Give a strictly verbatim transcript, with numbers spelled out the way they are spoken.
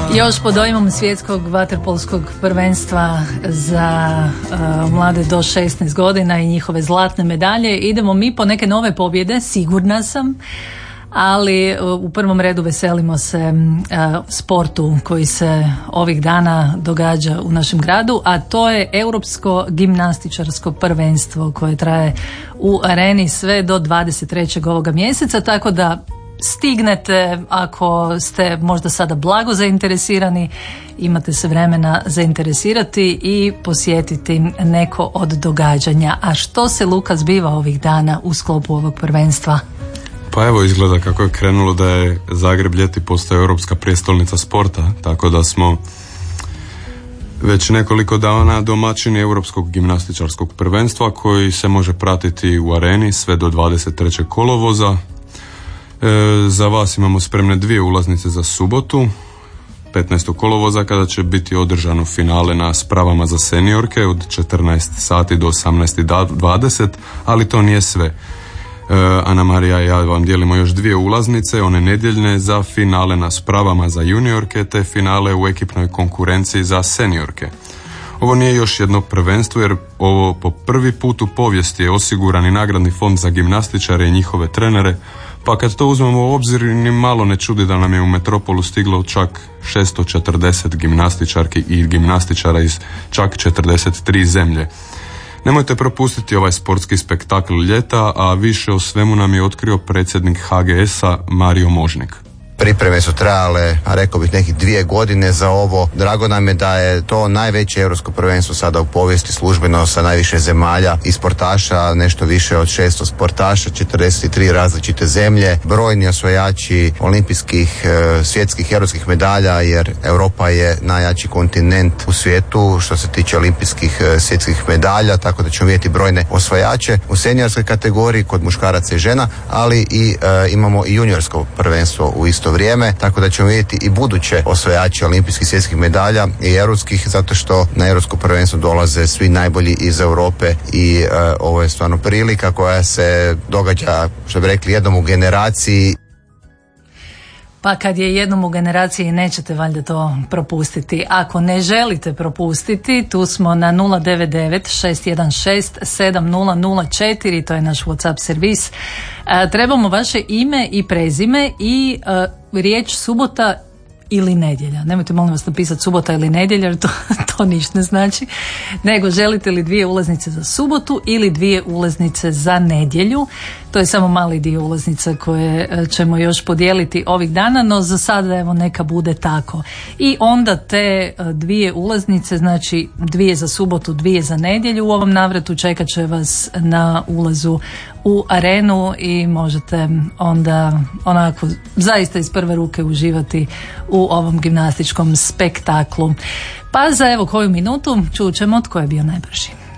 Još pod dojmom svjetskog vaterpolskog prvenstva za uh, mlade do šesnaest godina i njihove zlatne medalje idemo mi po neke nove pobjede, sigurna sam, ali uh, u prvom redu veselimo se uh, sportu koji se ovih dana događa u našem gradu, a to je Europsko gimnastičarsko prvenstvo koje traje u Areni sve do dvadeset trećeg ovoga mjeseca, tako da stignete, ako ste možda sada blago zainteresirani, imate se vremena zainteresirati i posjetiti neko od događanja. A što se, Luka, zbiva ovih dana u sklopu ovog prvenstva? Pa evo, izgleda kako je krenulo da je Zagreb ljeti postao europska prijestolnica sporta, tako da smo već nekoliko dana domaćini Europskog gimnastičarskog prvenstva koji se može pratiti u Areni sve do dvadeset trećeg kolovoza. E, za vas imamo spremne dvije ulaznice za subotu, petnaestog kolovoza, kada će biti održano finale na spravama za seniorke od četrnaest sati do osamnaest dvadeset, ali to nije sve. E, Ana Marija i ja vam dijelimo još dvije ulaznice, one nedjeljne, za finale na spravama za juniorke te finale u ekipnoj konkurenciji za seniorke. Ovo nije još jedno prvenstvo, jer ovo po prvi put u povijesti je osiguran i nagradni fond za gimnastičare i njihove trenere, pa kad to uzmemo u obzir, ni malo ne čudi da nam je u metropolu stiglo čak šesto četrdeset gimnastičarki i gimnastičara iz čak četrdeset tri zemlje. Nemojte propustiti ovaj sportski spektakl ljeta, a više o svemu nam je otkrio predsjednik H G S-a Mario Možnik. Pripreme su trajale, a rekao bih, nekih dvije godine za ovo. Drago nam je da je to najveće europsko prvenstvo sada u povijesti, službeno sa najviše zemalja i sportaša, nešto više od šesto sportaša, četrdeset tri različite zemlje, brojni osvajači olimpijskih, svjetskih, europskih medalja, jer Europa je najjači kontinent u svijetu što se tiče olimpijskih, svjetskih medalja, tako da ćemo vidjeti brojne osvajače u seniorskoj kategoriji kod muškaraca i žena, ali i e, imamo i juniorsko prvenstvo u isto vrijeme, tako da ćemo vidjeti i buduće osvajače olimpijskih, svjetskih medalja i europskih, zato što na europsko prvenstvo dolaze svi najbolji iz Europe i e, ovo je stvarno prilika koja se događa, što bi rekli, jednom u generaciji. Pa kad je jednom u generaciji, nećete valjda to propustiti. Ako ne želite propustiti, tu smo na nula devet devet šest jedan šest sedam nula nula četiri, to je naš WhatsApp servis. E, trebamo vaše ime i prezime i e, riječ subota ili nedjelja. Nemojte molim vas napisati subota ili nedjelja, jer to, to ništa ne znači. Nego želite li dvije ulaznice za subotu ili dvije ulaznice za nedjelju. To je samo mali dio ulaznica koje ćemo još podijeliti ovih dana, no za sada evo neka bude tako. I onda te dvije ulaznice, znači dvije za subotu, dvije za nedjelju, u ovom navratu čekat će vas na ulazu u Arenu i možete onda onako zaista iz prve ruke uživati u ovom gimnastičkom spektaklu. Pa za evo koju minutu čućemo tko je bio najbrži.